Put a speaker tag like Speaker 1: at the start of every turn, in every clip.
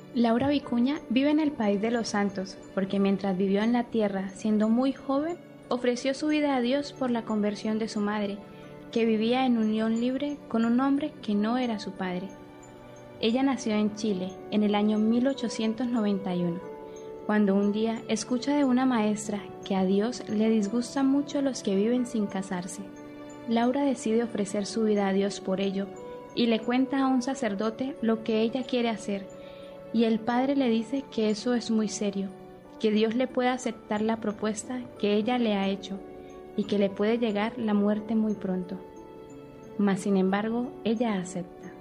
Speaker 1: Laura Vicuña vive en el país de los santos porque mientras vivió en la tierra siendo muy joven, ofreció su vida a Dios por la conversión de su madre, que vivía en unión libre con un hombre que no era su padre. Ella nació en Chile en el año 1891, cuando un día escucha de una maestra que a Dios le disgustan mucho los que viven sin casarse. Laura decide ofrecer su vida a Dios por ello y le cuenta a un sacerdote lo que ella quiere hacer, y el padre le dice que eso es muy serio, que Dios le puede aceptar la propuesta que ella le ha hecho y que le puede llegar la muerte muy pronto. Mas sin embargo, ella acepta.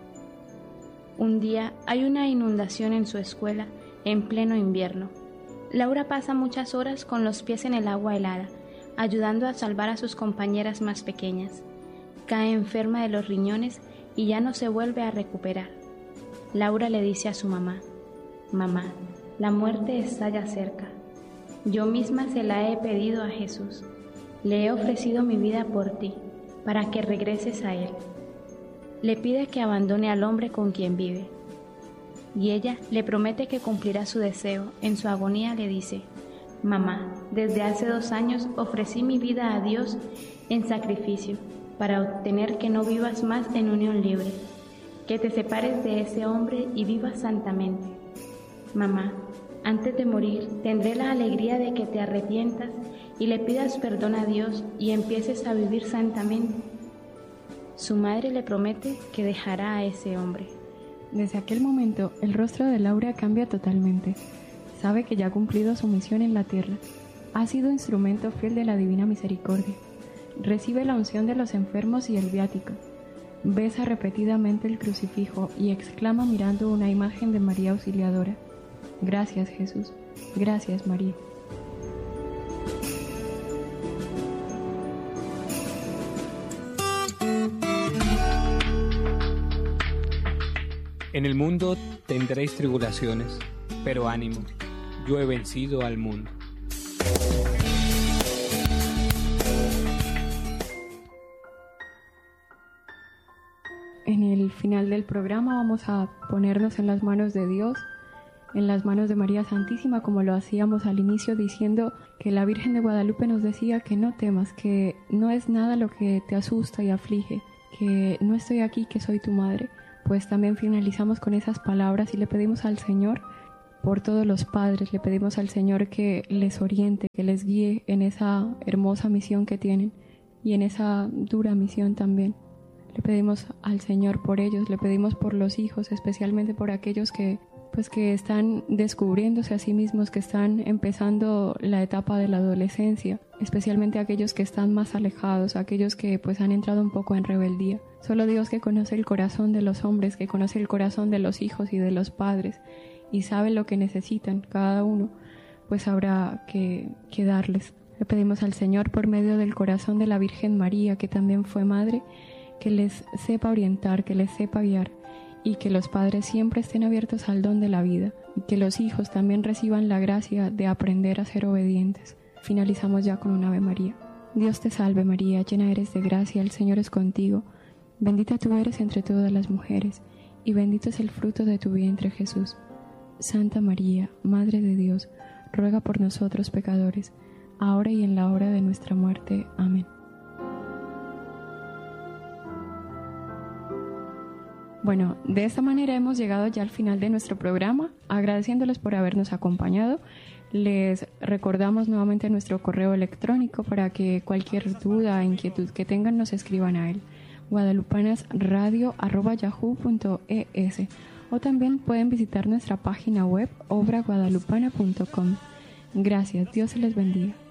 Speaker 1: Un día hay una inundación en su escuela en pleno invierno. Laura pasa muchas horas con los pies en el agua helada, ayudando a salvar a sus compañeras más pequeñas. Cae enferma de los riñones y ya no se vuelve a recuperar. Laura le dice a su mamá: «Mamá, la muerte está ya cerca. Yo misma se la he pedido a Jesús. Le he ofrecido mi vida por ti, para que regreses a Él». Le pide que abandone al hombre con quien vive. Y ella le promete que cumplirá su deseo. En su agonía le dice: «Mamá, desde hace 2 años ofrecí mi vida a Dios en sacrificio, para obtener que no vivas más en unión libre, que te separes de ese hombre y vivas santamente. Mamá, antes de morir tendré la alegría de que te arrepientas y le pidas perdón a Dios y empieces a vivir santamente». Su madre le promete que dejará a ese hombre.
Speaker 2: Desde aquel momento, el rostro de Laura cambia totalmente. Sabe que ya ha cumplido su misión en la tierra. Ha sido instrumento fiel de la divina misericordia. Recibe la unción de los enfermos y el viático. Besa repetidamente el crucifijo y exclama mirando una imagen de María Auxiliadora: «Gracias, Jesús. Gracias, María».
Speaker 3: En el mundo tendréis tribulaciones, pero ánimo, yo he vencido al mundo.
Speaker 2: En el final del programa vamos a ponernos en las manos de Dios, en las manos de María Santísima, como lo hacíamos al inicio, diciendo que la Virgen de Guadalupe nos decía que no temas, que no es nada lo que te asusta y aflige, que no estoy aquí, que soy tu madre. Pues también finalizamos con esas palabras y le pedimos al Señor por todos los padres, le pedimos al Señor que les oriente, que les guíe en esa hermosa misión que tienen y en esa dura misión también. Le pedimos al Señor por ellos, le pedimos por los hijos, especialmente por aquellos que están descubriéndose a sí mismos, que están empezando la etapa de la adolescencia, especialmente aquellos que están más alejados, aquellos que han entrado un poco en rebeldía. Solo Dios, que conoce el corazón de los hombres, que conoce el corazón de los hijos y de los padres y sabe lo que necesitan cada uno, habrá que darles. Le pedimos al Señor por medio del corazón de la Virgen María, que también fue madre, que les sepa orientar, que les sepa guiar, y que los padres siempre estén abiertos al don de la vida, y que los hijos también reciban la gracia de aprender a ser obedientes. Finalizamos ya con un Ave María. Dios te salve María, llena eres de gracia, el Señor es contigo. Bendita tú eres entre todas las mujeres, y bendito es el fruto de tu vientre Jesús. Santa María, Madre de Dios, ruega por nosotros pecadores, ahora y en la hora de nuestra muerte. Amén. Bueno, de esta manera hemos llegado ya al final de nuestro programa, agradeciéndoles por habernos acompañado. Les recordamos nuevamente nuestro correo electrónico para que cualquier duda, inquietud que tengan nos escriban a él: guadalupanasradio@yahoo.es, o también pueden visitar nuestra página web obraguadalupana.com. Gracias, Dios se les bendiga.